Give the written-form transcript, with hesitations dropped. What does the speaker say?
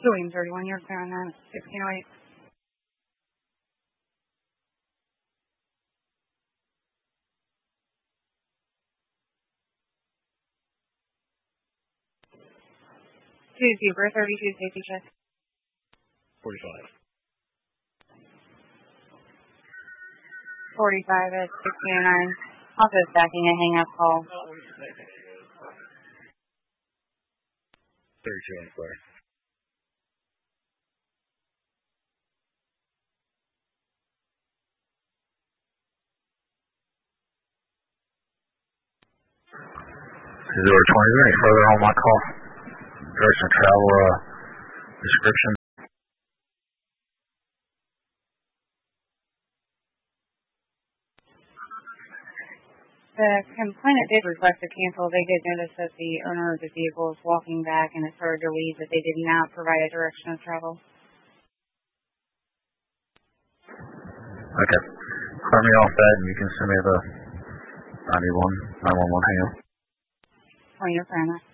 William 31, you're clear on that. 1608. Two Zebra 32 safety check. 45. 45 at 1609. Also stacking a hang-up call. 32 on clear. Zero 20, is there any further on my call? Direction of travel description? The complainant did request to cancel. They did notice that the owner of the vehicle is walking back and it started to leave, but they did not provide a direction of travel. Okay. Clear me off that and you can send me the 911 hang-up. Oh, you're fine.